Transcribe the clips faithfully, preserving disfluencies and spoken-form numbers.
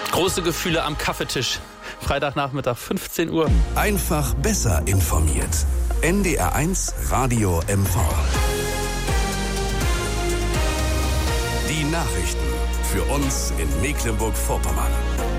Große Gefühle am Kaffeetisch. Freitagnachmittag, fünfzehn Uhr. Einfach besser informiert. N D R eins Radio M V. Die Nachrichten für uns in Mecklenburg-Vorpommern.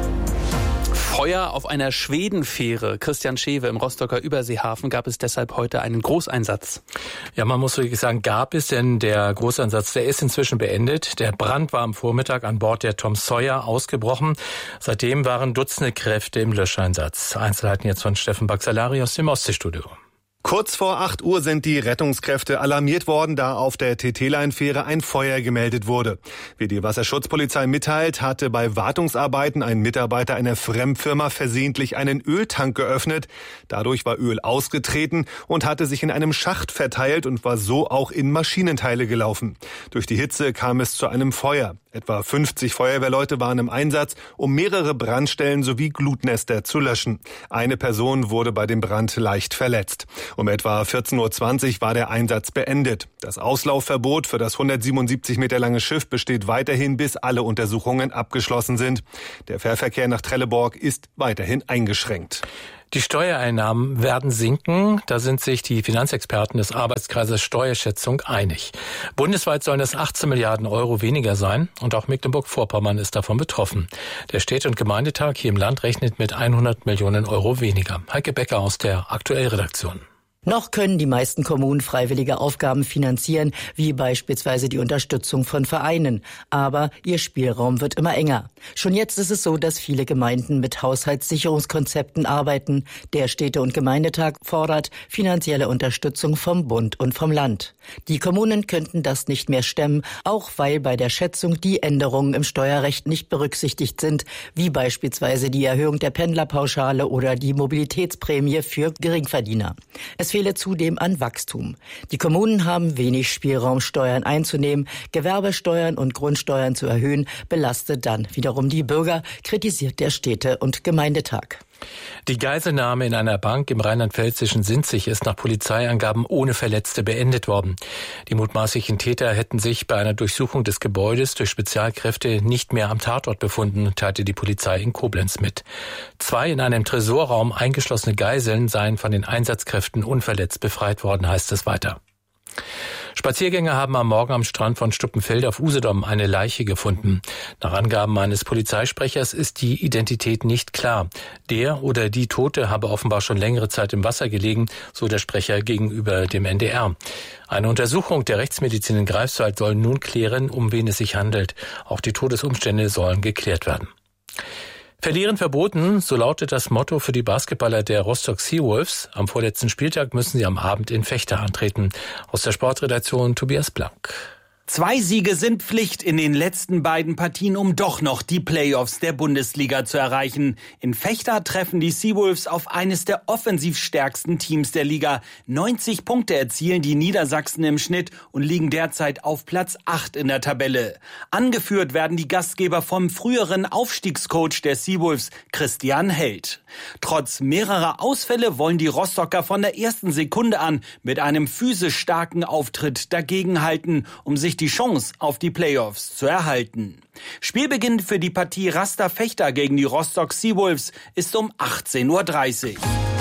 Feuer auf einer Schwedenfähre. Christian Schewe im Rostocker Überseehafen gab es deshalb heute einen Großeinsatz. Ja, man muss wirklich sagen, gab es, denn der Großeinsatz, der ist inzwischen beendet. Der Brand war am Vormittag an Bord der Tom Sawyer ausgebrochen. Seitdem waren Dutzende Kräfte im Löscheinsatz. Einzelheiten jetzt von Steffen Baxalari aus dem Ostseestudio. Kurz vor acht Uhr sind die Rettungskräfte alarmiert worden, da auf der T T-Line-Fähre ein Feuer gemeldet wurde. Wie die Wasserschutzpolizei mitteilt, hatte bei Wartungsarbeiten ein Mitarbeiter einer Fremdfirma versehentlich einen Öltank geöffnet. Dadurch war Öl ausgetreten und hatte sich in einem Schacht verteilt und war so auch in Maschinenteile gelaufen. Durch die Hitze kam es zu einem Feuer. Etwa fünfzig Feuerwehrleute waren im Einsatz, um mehrere Brandstellen sowie Glutnester zu löschen. Eine Person wurde bei dem Brand leicht verletzt. Um etwa vierzehn Uhr zwanzig war der Einsatz beendet. Das Auslaufverbot für das hundertsiebenundsiebzig Meter lange Schiff besteht weiterhin, bis alle Untersuchungen abgeschlossen sind. Der Fährverkehr nach Trelleborg ist weiterhin eingeschränkt. Die Steuereinnahmen werden sinken. Da sind sich die Finanzexperten des Arbeitskreises Steuerschätzung einig. Bundesweit sollen es achtzehn Milliarden Euro weniger sein. Und auch Mecklenburg-Vorpommern ist davon betroffen. Der Städte- und Gemeindetag hier im Land rechnet mit hundert Millionen Euro weniger. Heike Becker aus der Aktuellredaktion. Noch können die meisten Kommunen freiwillige Aufgaben finanzieren, wie beispielsweise die Unterstützung von Vereinen. Aber ihr Spielraum wird immer enger. Schon jetzt ist es so, dass viele Gemeinden mit Haushaltssicherungskonzepten arbeiten. Der Städte- und Gemeindetag fordert finanzielle Unterstützung vom Bund und vom Land. Die Kommunen könnten das nicht mehr stemmen, auch weil bei der Schätzung die Änderungen im Steuerrecht nicht berücksichtigt sind, wie beispielsweise die Erhöhung der Pendlerpauschale oder die Mobilitätsprämie für Geringverdiener. Es fehle zudem an Wachstum. Die Kommunen haben wenig Spielraum, Steuern einzunehmen. Gewerbesteuern und Grundsteuern zu erhöhen, belastet dann wiederum die Bürger, kritisiert der Städte- und Gemeindetag. Die Geiselnahme in einer Bank im rheinland-pfälzischen Sinzig ist nach Polizeiangaben ohne Verletzte beendet worden. Die mutmaßlichen Täter hätten sich bei einer Durchsuchung des Gebäudes durch Spezialkräfte nicht mehr am Tatort befunden, teilte die Polizei in Koblenz mit. Zwei in einem Tresorraum eingeschlossene Geiseln seien von den Einsatzkräften unverletzt befreit worden, heißt es weiter. Spaziergänger haben am Morgen am Strand von Stuppenfeld auf Usedom eine Leiche gefunden. Nach Angaben eines Polizeisprechers ist die Identität nicht klar. Der oder die Tote habe offenbar schon längere Zeit im Wasser gelegen, so der Sprecher gegenüber dem N D R. Eine Untersuchung der Rechtsmedizin in Greifswald soll nun klären, um wen es sich handelt. Auch die Todesumstände sollen geklärt werden. Verlieren verboten, so lautet das Motto für die Basketballer der Rostock Seawolves. Am vorletzten Spieltag müssen sie am Abend in Vechta antreten. Aus der Sportredaktion Tobias Blank. Zwei Siege sind Pflicht in den letzten beiden Partien, um doch noch die Playoffs der Bundesliga zu erreichen. In Vechta treffen die Seawolves auf eines der offensiv stärksten Teams der Liga. neunzig Punkte erzielen die Niedersachsen im Schnitt und liegen derzeit auf Platz acht in der Tabelle. Angeführt werden die Gastgeber vom früheren Aufstiegscoach der Seawolves, Christian Held. Trotz mehrerer Ausfälle wollen die Rostocker von der ersten Sekunde an mit einem physisch starken Auftritt dagegenhalten, um sich die Chance auf die Playoffs zu erhalten. Spielbeginn für die Partie Raster Vechta gegen die Rostock Seawolves ist um achtzehn Uhr dreißig.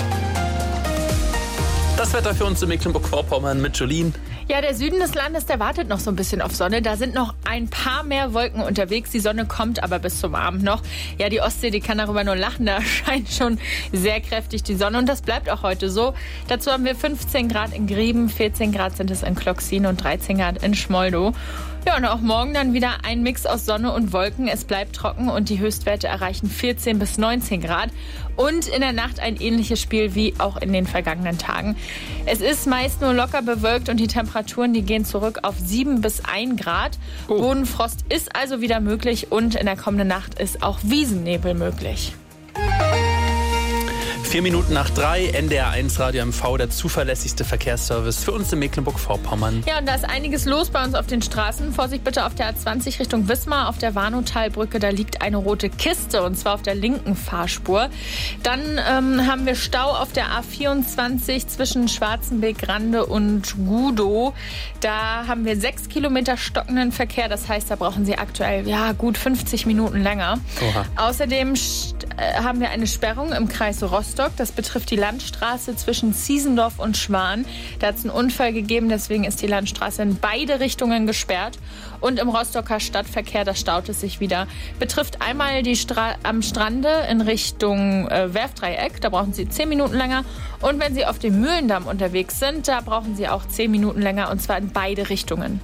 Das Wetter für uns in Mecklenburg-Vorpommern mit Jolien. Ja, der Süden des Landes, der wartet noch so ein bisschen auf Sonne. Da sind noch ein paar mehr Wolken unterwegs. Die Sonne kommt aber bis zum Abend noch. Ja, die Ostsee, die kann darüber nur lachen. Da scheint schon sehr kräftig die Sonne. Und das bleibt auch heute so. Dazu haben wir fünfzehn Grad in Grieben, vierzehn Grad sind es in Kloxin und dreizehn Grad in Schmoldow. Ja, und auch morgen dann wieder ein Mix aus Sonne und Wolken. Es bleibt trocken und die Höchstwerte erreichen vierzehn bis neunzehn Grad. Und in der Nacht ein ähnliches Spiel wie auch in den vergangenen Tagen. Es ist meist nur locker bewölkt und die Temperaturen, die gehen zurück auf sieben bis ein Grad. Oh. Bodenfrost ist also wieder möglich und in der kommenden Nacht ist auch Wiesennebel möglich. Vier Minuten nach drei, N D R eins Radio M V, der zuverlässigste Verkehrsservice für uns in Mecklenburg-Vorpommern. Ja, und da ist einiges los bei uns auf den Straßen. Vorsicht bitte auf der A zwanzig Richtung Wismar, auf der Warnow-Talbrücke, da liegt eine rote Kiste und zwar auf der linken Fahrspur. Dann ähm, haben wir Stau auf der A vierundzwanzig zwischen Schwarzenbeek-Rande und Gudow. Da haben wir sechs Kilometer stockenden Verkehr, das heißt, da brauchen Sie aktuell ja gut fünfzig Minuten länger. Oha. Außerdem äh, haben wir eine Sperrung im Kreis Rostock. Das betrifft die Landstraße zwischen Ziesendorf und Schwan. Da hat es einen Unfall gegeben, deswegen ist die Landstraße in beide Richtungen gesperrt. Und im Rostocker Stadtverkehr, da staut es sich wieder. Betrifft einmal die Stra- am Strande in Richtung äh, Werftdreieck. Da brauchen Sie zehn Minuten länger. Und wenn Sie auf dem Mühlendamm unterwegs sind, da brauchen Sie auch zehn Minuten länger, und zwar in beide Richtungen.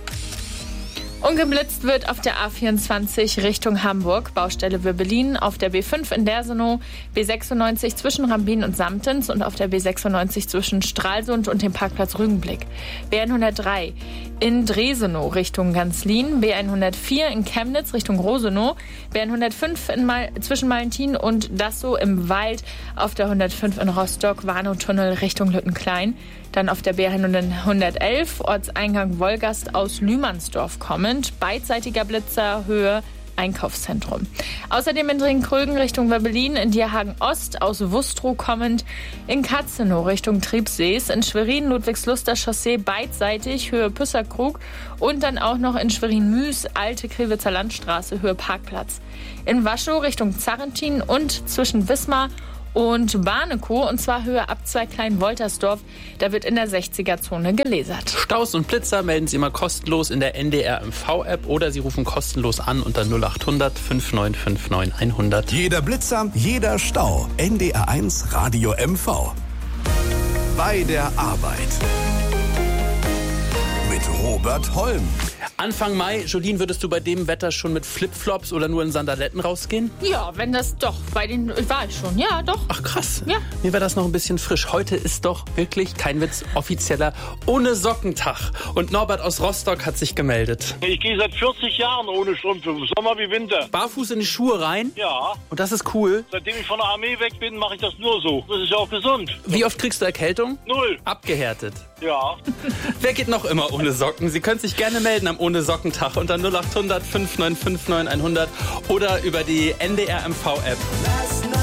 Ungeblitzt wird auf der A vierundzwanzig Richtung Hamburg, Baustelle Wirbelin, auf der B fünf in Dersenow, B sechsundneunzig zwischen Rambin und Samtens und auf der B sechsundneunzig zwischen Stralsund und dem Parkplatz Rügenblick. B hundertdrei in Dresenow Richtung Ganzlin, B hundertvier in Chemnitz Richtung Rosenow, B hundertfünf in Mal- zwischen Malentin und Dassow im Wald, auf der hundertfünf in Rostock, Warnow-Tunnel Richtung Lüttenklein. Dann auf der B hundertelf, Ortseingang Wolgast aus Lühmannsdorf kommend, beidseitiger Blitzer, Höhe Einkaufszentrum. Außerdem in Dringkrögen Richtung Wirbelin, in Dierhagen Ost aus Wustrow kommend, in Katzenow Richtung Triebsees, in Schwerin Ludwigsluster Chaussee beidseitig, Höhe Püsserkrug und dann auch noch in Schwerin-Müs, Alte Krewitzer Landstraße, Höhe Parkplatz. In Waschow Richtung Zarrentin und zwischen Wismar und Barnekow, und zwar Höhe Abzweig Klein-Woltersdorf. Da wird in der sechziger-Zone gelasert. Staus und Blitzer melden Sie immer kostenlos in der N D R M V-App oder Sie rufen kostenlos an unter null acht hundert fünf neun fünf neun hundert. Jeder Blitzer, jeder Stau. N D R eins Radio M V. Bei der Arbeit. Mit Robert Holm. Anfang Mai, Jolien, würdest du bei dem Wetter schon mit Flipflops oder nur in Sandaletten rausgehen? Ja, wenn das doch, bei den, war ich schon, ja, doch. Ach krass, ja. Mir war das noch ein bisschen frisch. Heute ist doch wirklich, kein Witz, offizieller Ohne-Sockentag. Und Norbert aus Rostock hat sich gemeldet. Ich gehe seit vierzig Jahren ohne Strümpfe, Sommer wie Winter. Barfuß in die Schuhe rein? Ja. Und das ist cool? Seitdem ich von der Armee weg bin, mache ich das nur so. Das ist ja auch gesund. Wie oft kriegst du Erkältung? Null. Abgehärtet. Ja. Wer geht noch immer ohne Socken? Sie können sich gerne melden am Ohne-Sockentag unter null acht hundert fünf neun fünf neun hundert oder über die N D R M V-App.